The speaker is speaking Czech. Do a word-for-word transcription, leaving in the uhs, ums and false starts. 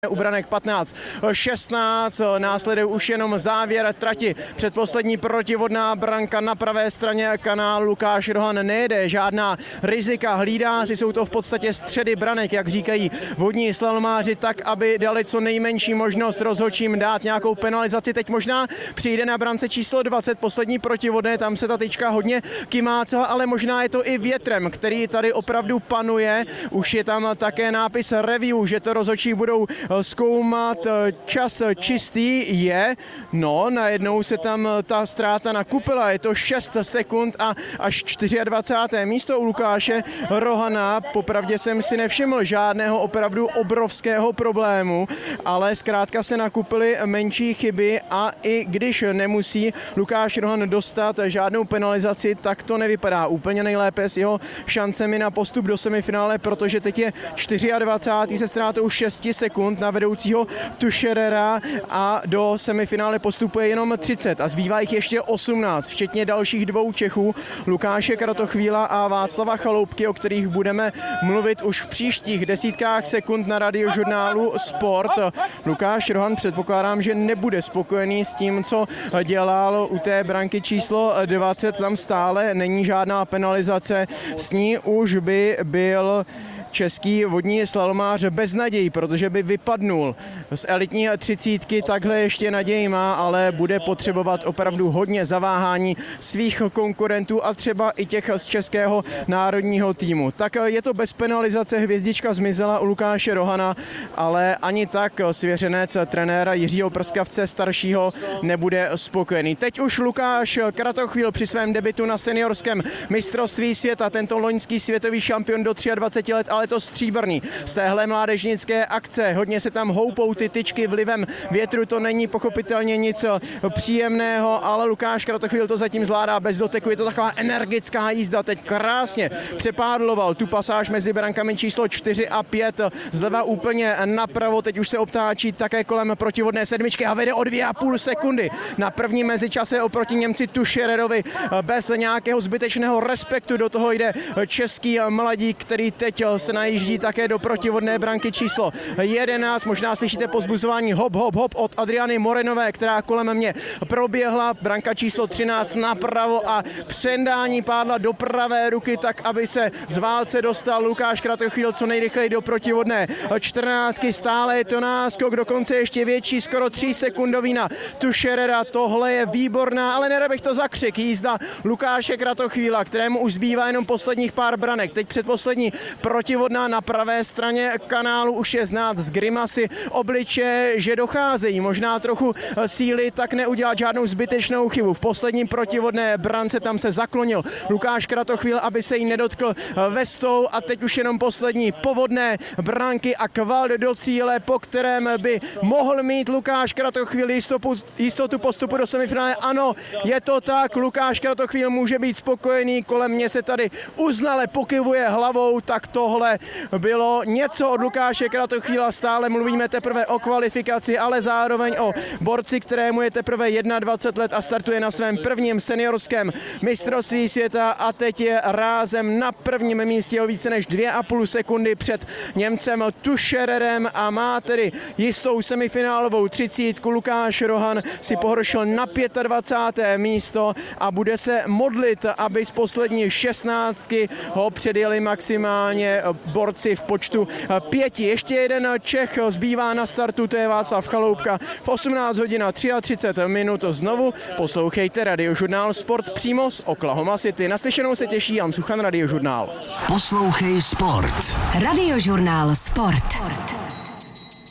U branek patnáct šestnáct, následuje už jenom závěr trati. Předposlední protivodná branka na pravé straně kanálu. Lukáš Rohan nejede, žádná rizika, hlídá si, jsou to v podstatě středy branek, jak říkají vodní slalomáři, tak, aby dali co nejmenší možnost rozhodčím dát nějakou penalizaci. Teď možná přijde na brance číslo dvacet, poslední protivodné, tam se ta tyčka hodně kymácela, ale možná je to i větrem, který tady opravdu panuje. Už je tam také nápis review, že to rozhodčí budou zkoumat, čas čistý je, no najednou se tam ta ztráta nakupila, je to šest sekund a až dvacáté čtvrté místo u Lukáše Rohana. Popravdě jsem si nevšiml žádného opravdu obrovského problému, ale zkrátka se nakupily menší chyby a i když nemusí Lukáš Rohan dostat žádnou penalizaci, tak to nevypadá úplně nejlépe s jeho šancemi na postup do semifinále, protože teď je dvacátý čtvrtý se ztrátou šest sekund na vedoucího Tušerera a do semifinále postupuje jenom třicet a zbývá jich ještě osmnáct, včetně dalších dvou Čechů, Lukáše Kratochvíla a Václava Chaloupky, o kterých budeme mluvit už v příštích desítkách sekund na Radiožurnálu Sport. Lukáš Rohan, předpokládám, že nebude spokojený s tím, co dělal u té branky číslo dvacet, tam stále není žádná penalizace, s ní už by byl český vodní slalomář bez naději, protože by vypadnul z elitní třicítky, takhle ještě naději má, ale bude potřebovat opravdu hodně zaváhání svých konkurentů a třeba i těch z českého národního týmu. Tak je to bez penalizace, hvězdička zmizela u Lukáše Rohana, ale ani tak svěřenec trenéra Jiřího Prskavce staršího nebude spokojený. Teď už Lukáš Kratochvíl při svém debutu na seniorském mistrovství světa, tento loňský světový šampion do dvaceti tří let, ale to stříbrný z téhle mládežnické akce. Hodně se tam houpou ty tyčky vlivem větru, to není pochopitelně nic příjemného, ale Lukáš Kratochvíl to zatím zvládá bez doteku. Je to taková energická jízda, teď krásně přepádloval tu pasáž mezi brankami číslo čtyři a pět, zleva úplně napravo, teď už se obtáčí také kolem protivodné sedmičky a vede o dvě a půl sekundy na první mezičase oproti Němci Tušererovi. Bez nějakého zbytečného respektu do toho jde český mladík, který teď se najíždí také do protivodné branky číslo jedenáct. Možná slyšíte pozbuzování hop, hop, hop od Adriany Morenové, která kolem mě proběhla. Branka číslo třináct napravo a přendání pádla do pravé ruky, tak aby se z válce dostal Lukáš Kratochvíl co nejrychleji do protivodné čtrnáctky. Stále je to náskok, dokonce ještě větší, skoro tří sekundový na Tušerera. Tohle je výborná, ale nedal bych to za křik. Jízda Lukáše Kratochvíla, kterému už zbývá jenom posledních pár branek. Teď předposlední protivodná na pravé straně kanálu, už je znát z grimasy obliče, že docházejí možná trochu síly, tak neudělat žádnou zbytečnou chybu. V posledním protivodné brance tam se zaklonil Lukáš Kratochvíl, aby se jí nedotkl vestou a teď už jenom poslední povodné branky a kvalt do cíle, po kterém by mohl mít Lukáš Kratochvíl jistotu, jistotu postupu do semifinále. Ano, je to tak, Lukáš Kratochvíl může být spokojený, kolem mě se tady uznale pokyvuje hlavou, tak tohle bylo něco od Lukáše Kratochvíla, stále mluvíme teprve o kvalifikaci, ale zároveň o borci, kterému je teprve dvacet jedna let a startuje na svém prvním seniorském mistrovství světa a teď je rázem na prvním místě o více než dvě a půl sekundy před Němcem Tušererem a má tedy jistou semifinálovou třicítku. Lukáš Rohan si pohoršil na dvacáté páté místo a bude se modlit, aby z poslední šestnáctky ho předjeli maximálně borci v počtu pěti. Ještě jeden Čech zbývá na startu, to je Václav Chaloupka. V osmnáct hodin a třicet tři minut znovu poslouchejte Radiožurnál Sport přímo z Oklahoma City. Naslyšenou se těší Jan Suchan, Radiožurnál. Poslouchej Sport. Radiožurnál Sport.